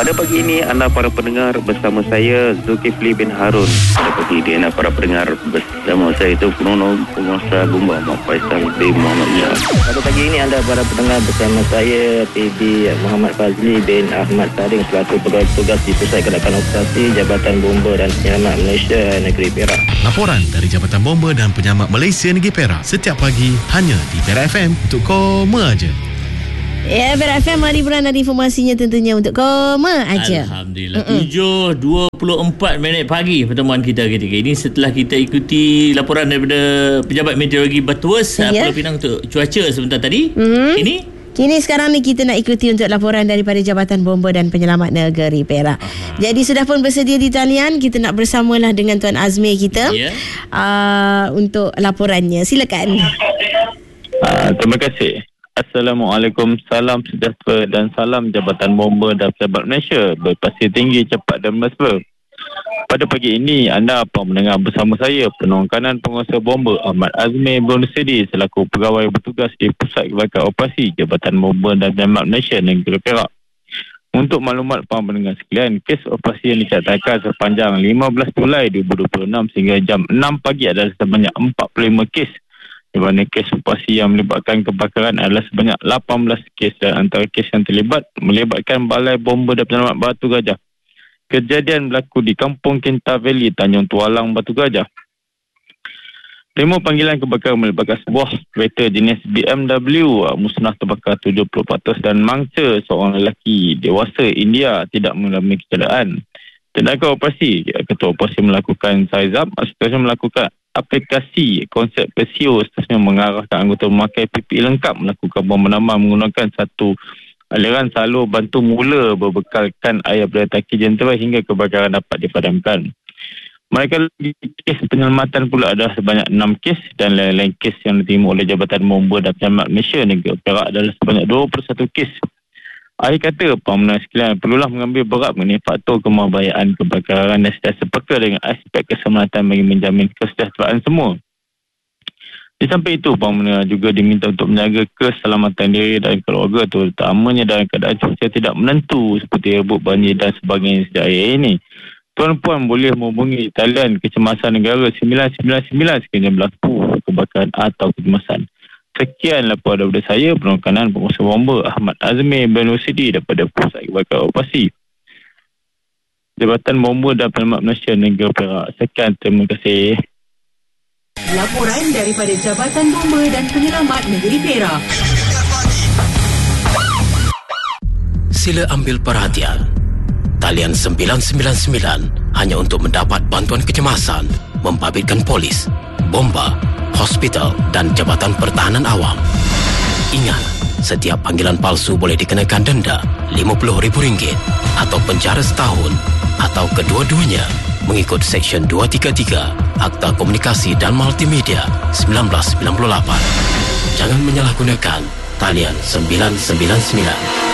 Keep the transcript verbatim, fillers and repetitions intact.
Pada pagi ini anda para pendengar bersama saya Zulkifli bin Harun. Pada pagi ini anda para pendengar bersama saya itu Penolong Penguasa Bomba Muhammad Faisal bin Muhammad Yas. Pada pagi ini anda para pendengar bersama saya P B Muhammad Fazli bin Ahmad Taring selaku pegawai tugas di Pusat Gerakan Operasi Jabatan Bomba dan Penyelamat Malaysia Negeri Perak. Laporan dari Jabatan Bomba dan Penyelamat Malaysia Negeri Perak setiap pagi hanya di Perak F M untuk koma aja. Ya, Perak F M hari bulan ada informasinya tentunya untuk koma aja. Alhamdulillah. tujuh dua puluh empat minit pagi pertemuan kita ketika ini setelah kita ikuti laporan daripada Pejabat Meteorologi Batuas ya. Pulau Pinang untuk cuaca sebentar tadi. Mm-hmm. Ini Kini sekarang ni kita nak ikuti untuk laporan daripada Jabatan Bomba dan Penyelamat Negeri Perak. Aha. Jadi sudah pun bersedia di talian, kita nak bersamalah dengan Tuan Azmi kita yeah. uh, untuk laporannya. Silakan. Uh, terima kasih. Assalamualaikum, salam sejahtera dan salam Jabatan Bomba dan Penyelamat Malaysia berpasir tinggi, cepat dan mesra. Pada pagi ini anda apa mendengar bersama saya Penolong Kanan Penguasa Bomba Ahmad Azmi bin Sidi selaku pegawai bertugas di Pusat Gerakan Operasi Jabatan Bomba dan Penyelamat Malaysia Negeri Perak. Untuk maklumat para pendengar sekalian, kes operasi yang dicatatkan sepanjang lima belas Julai dua ribu dua puluh enam sehingga jam enam pagi adalah sebanyak empat puluh lima kes. Di mana kes operasi yang melibatkan kebakaran adalah sebanyak lapan belas kes dan antara kes yang terlibat melibatkan Balai Bomba dan Penyelamat Batu Gajah. Kejadian berlaku di Kampung Kinta Valley, Tanjung Tualang, Batu Gajah. Lima panggilan kebakaran melibatkan sebuah kereta jenis B M W musnah terbakar tujuh puluh peratus dan mangsa seorang lelaki dewasa India tidak mengalami kecederaan. Tindakan operasi, Ketua Operasi melakukan Saizab, seterusnya melakukan aplikasi konsep P C O, seterusnya mengarahkan anggota memakai P P E lengkap melakukan pemadaman menggunakan satu aliran salur bantu mula berbekalkan air berdaya taki jentera hingga kebakaran dapat dipadamkan. Mereka lagi kes penyelamatan pula adalah sebanyak enam kes dan lain-lain kes yang diterima oleh Jabatan Bomba dan Penyelamat Malaysia Negeri Perak adalah sebanyak dua puluh satu kes. Akhir kata, para pendengar sekalian perlulah mengambil berat mengenai faktor kemabayaan kebakaran dan sentiasa peka dengan aspek keselamatan bagi menjamin kesejahteraan semua. Di samping itu, para pendengar juga diminta untuk menjaga keselamatan diri dan keluarga, terutamanya dalam keadaan cuaca tidak menentu seperti rebut banjir dan sebagainya sejak hari ini. Tuan-puan boleh menghubungi talian Kecemasan Negara sembilan sembilan sembilan sekiranya berlaku kebakaran atau kecemasan. Sekian laporan daripada saya, Penolong Kanan Penguasa Bomba Ahmad Azmi bin Sidi daripada Pusat Gerakan Operasi Jabatan Bomba dan Penyelamat Malaysia Negeri Perak. Sekian, terima kasih. Laporan daripada Jabatan Bomba dan Penyelamat Negeri Perak. Sila ambil perhatian. Talian sembilan sembilan sembilan hanya untuk mendapat bantuan kecemasan, membabitkan polis, bomba, hospital dan Jabatan Pertahanan Awam. Ingat, setiap panggilan palsu boleh dikenakan denda lima puluh ribu ringgit atau penjara setahun atau kedua-duanya mengikut Seksyen dua tiga tiga Akta Komunikasi dan Multimedia seribu sembilan ratus sembilan puluh lapan. Jangan menyalahgunakan talian sembilan sembilan sembilan.